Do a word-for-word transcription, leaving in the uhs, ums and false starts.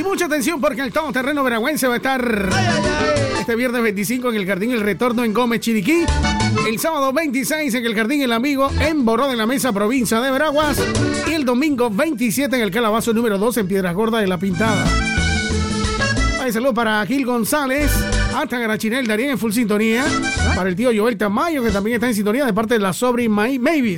mucha atención porque el todoterreno veragüense va a estar este viernes veinticinco en el Jardín El Retorno en Gómez, Chiriquí. El sábado veintiséis en el Jardín El Amigo en Boró de la Mesa, provincia de Veraguas. Y el domingo veintisiete en el Calabazo número dos en Piedras Gordas de La Pintada. Hay saludos para Gil González, hasta Garachinel Darien en full sintonía. Para el tío Joel Tamayo, que también está en sintonía de parte de la Sobri Mavis.